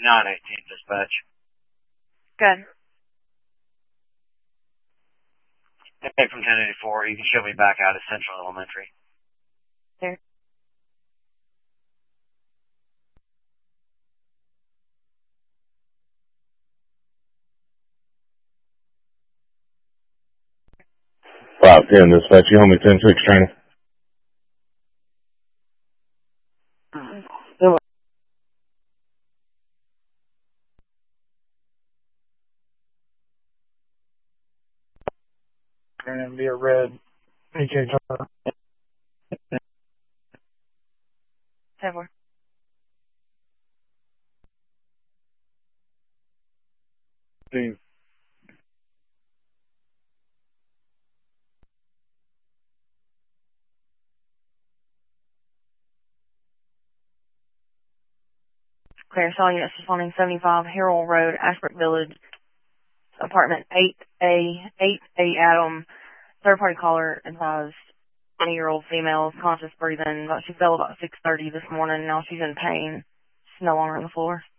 918 dispatch. Good. Hey, from 1084, you can show me back out of Central Elementary. There. Wow, 10 dispatch, you hold me 10-6 training. And be a red HHR. 10-4. Claire, saw units responding 75 Harold Road, Ashbrook Village, apartment 8A Adam. Third party caller advised 20-year-old female, conscious breathing. She fell about 6:30 this morning. Now she's in pain. She's no longer on the floor.